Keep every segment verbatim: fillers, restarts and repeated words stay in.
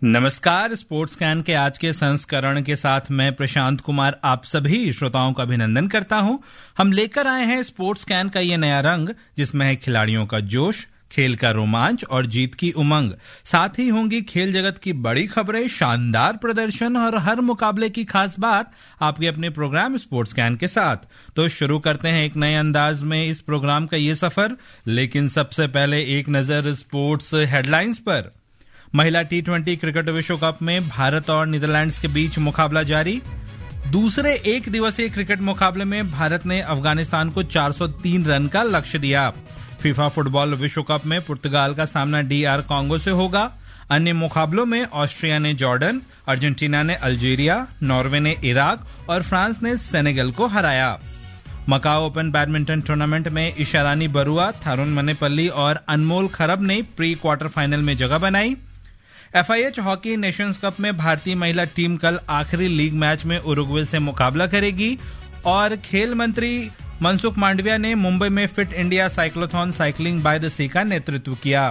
नमस्कार। Sports can के आज के संस्करण के साथ मैं प्रशांत कुमार आप सभी श्रोताओं का अभिनंदन करता हूं। हम लेकर आए हैं स्पोर्ट्स कैन का ये नया रंग, जिसमें है खिलाड़ियों का जोश, खेल का रोमांच और जीत की उमंग। साथ ही होंगी खेल जगत की बड़ी खबरें, शानदार प्रदर्शन और हर मुकाबले की खास बात आपके अपने प्रोग्राम स्पोर्ट्स कैन के साथ। तो शुरू करते हैं एक नए अंदाज में इस प्रोग्राम का ये सफर। लेकिन सबसे पहले एक नजर स्पोर्ट्स हेडलाइंस पर। महिला टी ट्वेंटी क्रिकेट विश्व कप में भारत और नीदरलैंड्स के बीच मुकाबला जारी। दूसरे एक दिवसीय क्रिकेट मुकाबले में भारत ने अफगानिस्तान को चार सौ तीन रन का लक्ष्य दिया। फीफा फुटबॉल विश्व कप में पुर्तगाल का सामना डीआर कांगो से होगा। अन्य मुकाबलों में ऑस्ट्रिया ने जॉर्डन, अर्जेंटीना ने अल्जीरिया, नॉर्वे ने इराक और फ्रांस ने सेनेगल को हराया। मकाओ ओपन बैडमिंटन टूर्नामेंट में ईशा रानी बरुआ, थारुन मनेपल्ली और अनमोल खरब ने प्री क्वार्टर फाइनल में जगह बनाई। एफआईएच हॉकी नेशंस कप में भारतीय महिला टीम कल आखिरी लीग मैच में उरुग्वे से मुकाबला करेगी। और खेल मंत्री मनसुख मांडविया ने मुंबई में fit India cyclothon cycling by the सी का नेतृत्व किया।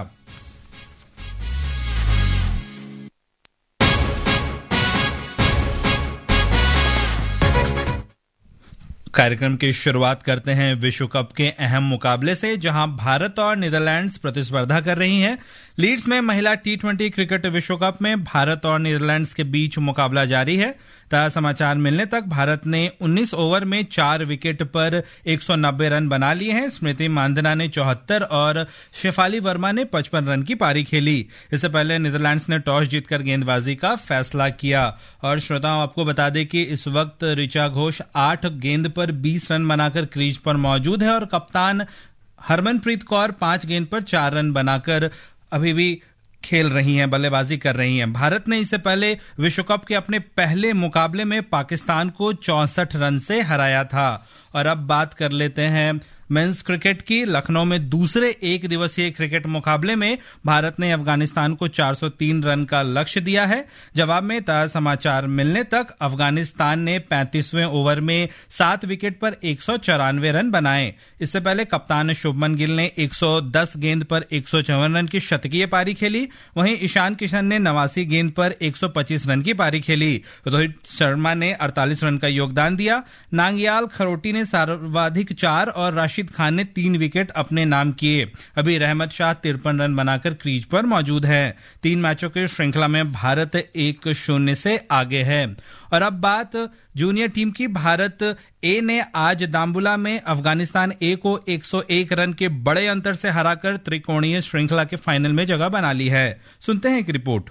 कार्यक्रम की शुरुआत करते हैं विश्व कप के अहम मुकाबले से, जहां भारत और नीदरलैंड्स प्रतिस्पर्धा कर रही हैं। लीड्स में महिला टी ट्वेंटी क्रिकेट विश्व कप में भारत और नीदरलैंड्स के बीच मुकाबला जारी है। ताजा समाचार मिलने तक भारत ने उन्नीस ओवर में चार विकेट पर एक सौ नब्बे रन बना लिए हैं। स्मृति मांधना ने चौहत्तर और शेफाली वर्मा ने पचपन रन की पारी खेली। इससे पहले नीदरलैंड्स ने टॉस जीतकर गेंदबाजी का फैसला किया। और श्रोताओं, आपको बता दें कि इस वक्त ऋचा घोष आठ गेंद पर बीस रन बनाकर क्रीज पर मौजूद है और कप्तान हरमनप्रीत कौर पांच गेंद पर चार रन बनाकर अभी भी खेल रही हैं, बल्लेबाजी कर रही हैं। भारत ने इससे पहले विश्व कप के अपने पहले मुकाबले में पाकिस्तान को चौसठ रन से हराया था। और अब बात कर लेते हैं मेंस क्रिकेट की। लखनऊ में दूसरे एक दिवसीय क्रिकेट मुकाबले में भारत ने अफगानिस्तान को चार सौ तीन रन का लक्ष्य दिया है। जवाब में ताजा समाचार मिलने तक अफगानिस्तान ने पैंतीसवें ओवर में सात विकेट पर एक सौ चौरानवे रन बनाए। इससे पहले कप्तान शुभमन गिल ने एक सौ दस गेंद पर एक सौ चौवन रन की शतकीय पारी खेली। वहीं ईशान किशन ने नवासी गेंद पर एक सौ पच्चीस रन की पारी खेली। रोहित शर्मा ने अड़तालीस रन का योगदान दिया। नांगियाल खरोटी ने सर्वाधिक चार और राशिद खान ने तीन विकेट अपने नाम किए। अभी रहमत शाह तिरपन रन बनाकर क्रीज पर मौजूद है। तीन मैचों की श्रृंखला में भारत एक शून्य से आगे है। और अब बात जूनियर टीम की। भारत ए ने आज दाम्बुला में अफगानिस्तान ए को एक सौ एक रन के बड़े अंतर से हराकर त्रिकोणीय श्रृंखला के फाइनल में जगह बना ली है। सुनते हैं एक रिपोर्ट।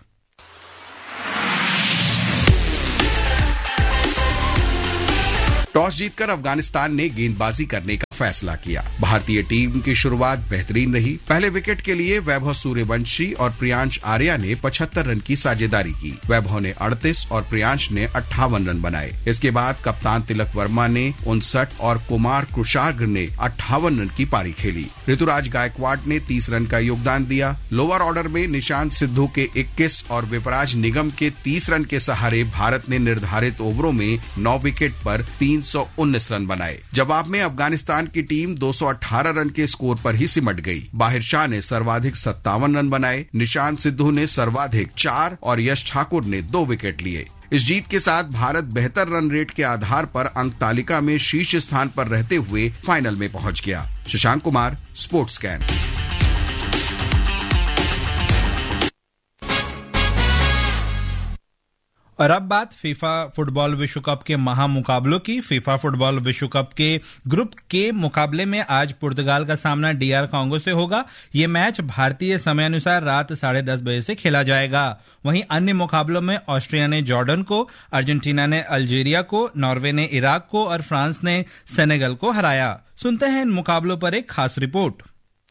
टॉस जीतकर अफगानिस्तान ने गेंदबाजी करने का फैसला किया। भारतीय टीम की शुरुआत बेहतरीन रही। पहले विकेट के लिए वैभव सूर्यवंशी और प्रियांश आर्या ने पचहत्तर रन की साझेदारी की। वैभव ने अड़तीस और प्रियांश ने अट्ठावन रन बनाए। इसके बाद कप्तान तिलक वर्मा ने उनसठ और कुमार कुशाग्र ने अट्ठावन रन की पारी खेली। ऋतुराज गायकवाड़ ने तीस रन का योगदान दिया। लोअर ऑर्डर में निशांत सिद्धू के इक्कीस और विपराज निगम के तीस रन के सहारे भारत ने निर्धारित ओवरों में नौ विकेट पर तीन सौ उन्नीस रन बनाए। जवाब में अफगानिस्तान की टीम दो सौ अठारह रन के स्कोर पर ही सिमट गई। बाहिर शाह ने सर्वाधिक सत्तावन रन बनाए। निशांत सिद्धू ने सर्वाधिक चार और यश ठाकुर ने दो विकेट लिए। इस जीत के साथ भारत बेहतर रन रेट के आधार पर अंक तालिका में शीर्ष स्थान पर रहते हुए फाइनल में पहुंच गया। Shashank Kumar, sports can. और अब बात फीफा फुटबॉल विश्व कप के महामुकाबलों की। फीफा फुटबॉल विश्व कप के ग्रुप के मुकाबले में आज पुर्तगाल का सामना डीआर कांगो से होगा। यह मैच भारतीय समयानुसार रात साढ़े दस बजे से खेला जाएगा। वहीं अन्य मुकाबलों में ऑस्ट्रिया ने जॉर्डन को, अर्जेंटीना ने अल्जीरिया को, नॉर्वे ने इराक को और फ्रांस ने सेनेगल को हराया। सुनते हैं इन मुकाबलों पर एक खास रिपोर्ट।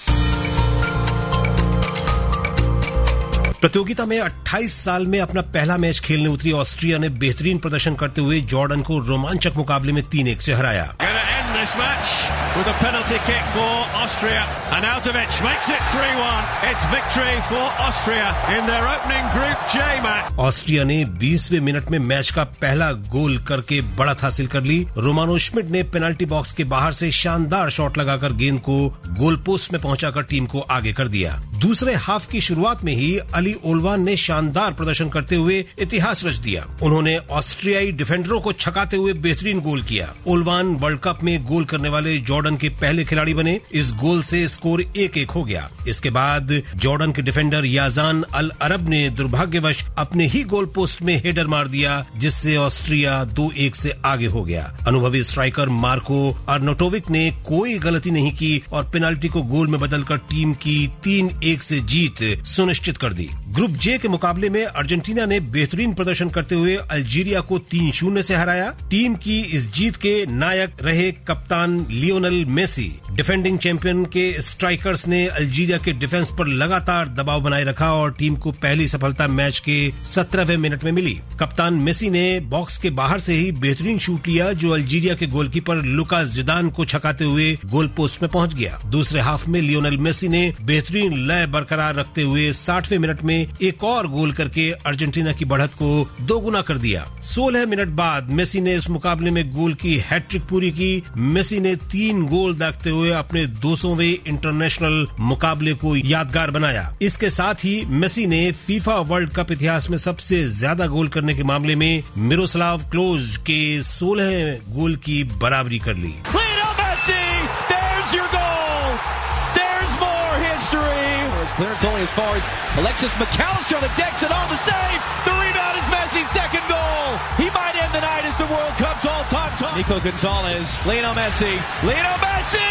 प्रतियोगिता में अट्ठाईस साल में अपना पहला मैच खेलने उतरी ऑस्ट्रिया ने बेहतरीन प्रदर्शन करते हुए जॉर्डन को रोमांचक मुकाबले में तीन एक से हराया। with a penalty kick for Austria. Arnautovic makes it three one. It's victory for Austria in their opening Group J match. Austria ने बीसवें मिनट में मैच का पहला गोल करके बढ़त हासिल कर ली। रोमानो श्मिट ने पेनल्टी बॉक्स के बाहर से शानदार शॉट लगाकर गेंद को गोल पोस्ट में पहुंचाकर टीम को आगे कर दिया। दूसरे हाफ की शुरुआत में ही अली ओलवान ने शानदार प्रदर्शन करते हुए इतिहास रच दिया। उन्होंने ऑस्ट्रियाई डिफेंडरों को छकाते हुए बेहतरीन गोल किया। ओलवान वर्ल्ड कप में गोल करने वाले जॉर्डन के पहले खिलाड़ी बने। इस गोल से स्कोर एक एक हो गया। इसके बाद जॉर्डन के डिफेंडर याजान अल अरब ने दुर्भाग्यवश अपने ही गोल पोस्ट में हेडर मार दिया, जिससे ऑस्ट्रिया दो एक से आगे हो गया। अनुभवी स्ट्राइकर मार्को अर्नोटोविक ने कोई गलती नहीं की और पेनल्टी को गोल में बदलकर टीम की तीन एक से जीत सुनिश्चित कर दी। ग्रुप जे के मुकाबले में अर्जेंटीना ने बेहतरीन प्रदर्शन करते हुए अल्जीरिया को तीन शून्य से हराया। टीम की इस जीत के नायक रहे कप्तान लियोनेल मेसी। डिफेंडिंग चैंपियन के स्ट्राइकर्स ने अल्जीरिया के डिफेंस पर लगातार दबाव बनाए रखा और टीम को पहली सफलता मैच के सत्रहवें मिनट में मिली। कप्तान मेसी ने बॉक्स के बाहर से ही बेहतरीन शूट लिया, जो अल्जीरिया के गोलकीपर लुका जिदान को छकाते हुए गोल पोस्ट में पहुंच गया। दूसरे हाफ में लियोनेल मेसी ने बेहतरीन लय बरकरार रखते हुए साठवें मिनट में एक और गोल करके अर्जेंटीना की बढ़त को दोगुना कर दिया। सोलह मिनट बाद मेसी ने इस मुकाबले में गोल की हैट्रिक पूरी की। मेसी ने तीन गोल दागते हुए अपने दो सौवें इंटरनेशनल मुकाबले को यादगार बनाया। इसके साथ ही मेसी ने फीफा वर्ल्ड कप इतिहास में सबसे ज्यादा गोल करने के मामले में मिरोस्लाव क्लोज के सोलह गोल की बराबरी कर ली। Clearance only as far as Alexis McAllister that decks it on the save. The rebound is Messi's second goal. He might end the night as the World Cup's all-time top. Nico Gonzalez, Lionel Messi, Lionel Messi!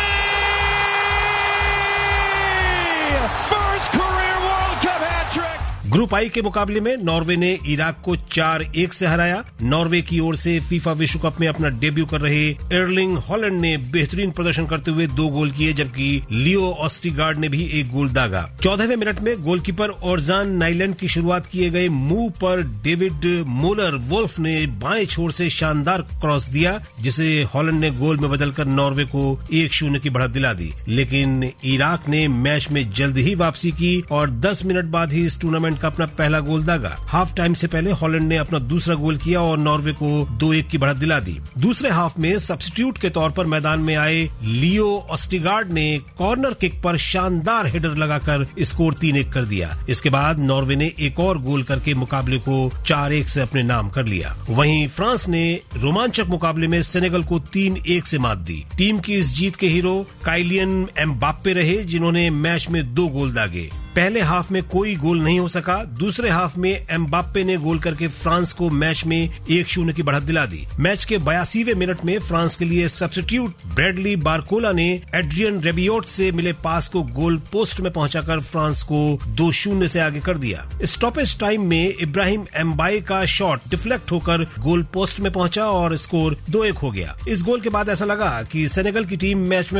First career World Cup hat-trick. Group I के मुकाबले में Norway ने Iraq को चार एक से हराया। Norway की ओर से फीफा विश्व कप में अपना डेब्यू कर रहे एर्लिंग हॉलैंड ने बेहतरीन प्रदर्शन करते हुए दो गोल किए, जबकि लियो ऑस्टिगार्ड ने भी एक गोल दागा। चौदहवें मिनट में गोलकीपर ओरजान नाइलैंड की शुरुआत किए गए मूव पर डेविड मोलर वोल्फ ने बाएं छोर से शानदार क्रॉस दिया, जिसे हॉलैंड ने गोल में बदलकर नॉर्वे को एक शून्य की बढ़त दिला दी। लेकिन इराक ने मैच में जल्द ही वापसी की और दस मिनट बाद ही इस टूर्नामेंट का अपना पहला गोल दागा। हाफ टाइम से पहले हॉलैंड ने अपना दूसरा गोल किया और नॉर्वे को दो एक की बढ़त दिला दी। दूसरे हाफ में सब्स्टिट्यूट के तौर पर मैदान में आए लियो ऑस्टिगार्ड ने कॉर्नर किक पर शानदार हेडर लगाकर स्कोर तीन एक कर दिया। इसके बाद नॉर्वे ने एक और गोल करके मुकाबले को चार एक से अपने नाम कर लिया। वहीं फ्रांस ने रोमांचक मुकाबले में सेनेगल को तीन एक से मात दी। टीम की इस जीत के हीरो काइलियन एम्बाप्पे रहे, जिन्होंने मैच में दो गोल दागे। पहले हाफ में कोई गोल नहीं हो सका। दूसरे हाफ में एम्बाप्पे ने गोल करके फ्रांस को मैच में एक शून्य की बढ़त दिला दी। मैच के बयासीवें मिनट में फ्रांस के लिए सब्स्टिट्यूट ब्रैडली बारकोला ने एड्रियन रेबियोट से मिले पास को गोल पोस्ट में पहुंचाकर फ्रांस को दो शून्य से आगे कर दिया। स्टॉपेज टाइम में इब्राहिम एम्बाए का शॉट डिफ्लेक्ट होकर गोल पोस्ट में पहुंचा और स्कोर दो एक हो गया। इस गोल के बाद ऐसा लगा कि सेनेगल की टीम मैच में